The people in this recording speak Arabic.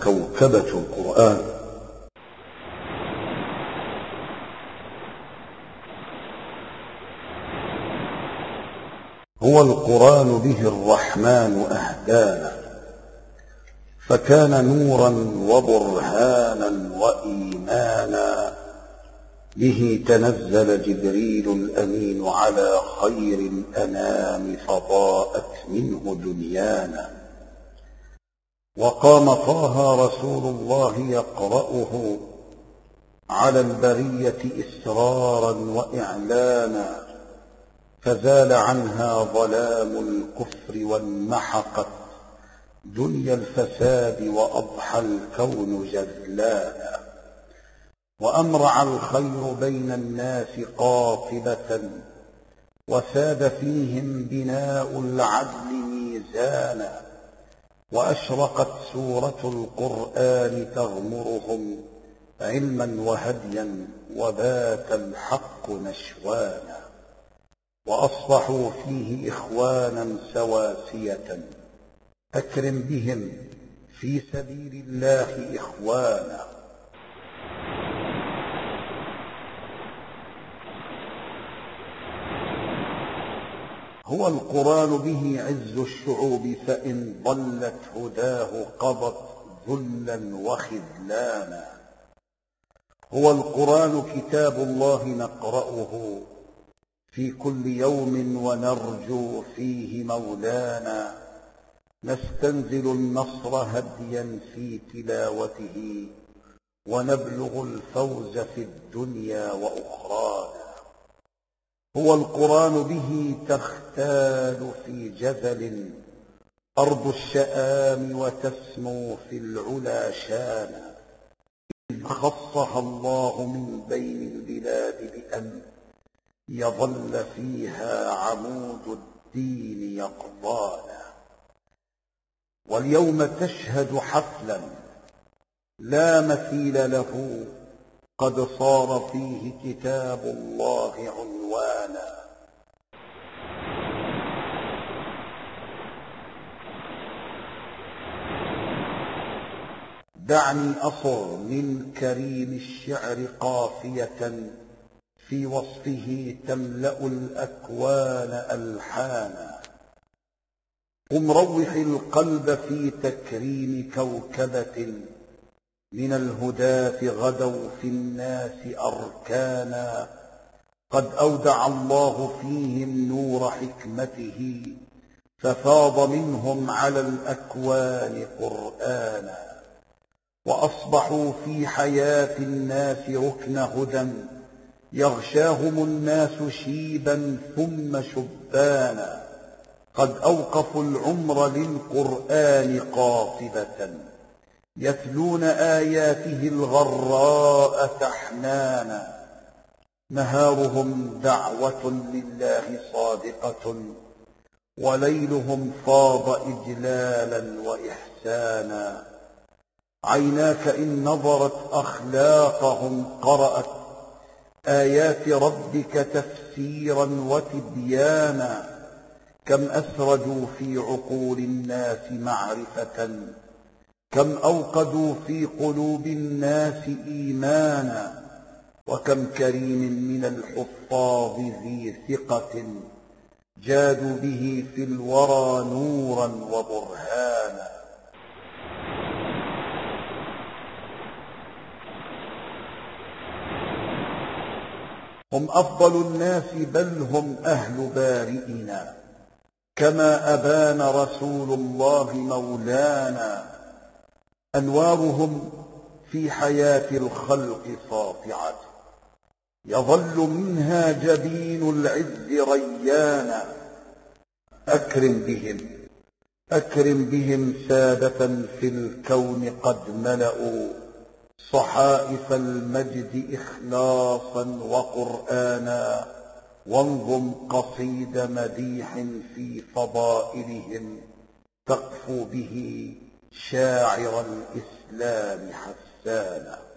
كوكبة القرآن. هو القرآن به الرحمن أهدانا، فكان نورا وبرهانا وإيمانا. به تنزل جبريل الأمين على خير الأنام، فضاءت منه دنيانا. وقام طه رسول الله يقرأه على البرية إسرارا وإعلانا، فزال عنها ظلام الكفر وانمحقت دنيا الفساد، وأضحى الكون جذلانا. وأمرع الخير بين الناس قاطبة، وساد فيهم بناء العدل ميزانا. وأشرقت سورة القرآن تغمرهم علما وهديا، وبات الحق نشوانا. وأصبحوا فيه إخوانا سواسية، أكرم بهم في سبيل الله إخوانا. هو القرآن به عز الشعوب، فإن ضلت هداه قضت ذلا وخذلانا. هو القرآن كتاب الله نقرأه في كل يوم، ونرجو فيه مولانا. نستنزل النصر هديا في تلاوته، ونبلغ الفوز في الدنيا وأخرانا. هو القرآن به تختال في جبل أرض الشآم، وتسمو في العلا شانا. خصها الله من بين البلاد بأن يظل فيها عمود الدين يقضانا. واليوم تشهد حفلا لا مثيل له، قد صار فيه كتاب الله عنوانا. دعني أصر من كريم الشعر قافية، في وصفه تملأ الأكوان ألحانا. قم روح القلب في تكريم كوكبة، من الهداة غدوا في الناس أركانا. قد أودع الله فيهم نور حكمته، ففاض منهم على الأكوان قرآنا. وأصبحوا في حياة الناس ركن هدى، يغشاهم الناس شيبا ثم شبانا. قد أوقفوا العمر للقرآن قاطبة، يتلون آياته الغراء تحنانا. نهارهم دعوة لله صادقة، وليلهم فاض إجلالا وإحسانا. عيناك إن نظرت أخلاقهم قرأت آيات ربك تفسيرا وتبيانا. كم أسرجوا في عقول الناس معرفة، كم أوقدوا في قلوب الناس إيمانا. وكم كريم من الحفاظ ذي ثقة، جادوا به في الورى نورا وبرهانا. هم أفضل الناس، بل هم أهل بارئنا، كما أبان رسول الله مولانا. أنوارهم في حياة الخلق ساطعة، يظل منها جبين العز ريانا. أكرم بهم سادة في الكون، قد ملأوا صحائف المجد إخلاصا وقرآنا. وانظم قصيد مديح في فضائلهم، تقفو به شاعر الإسلام حسانا.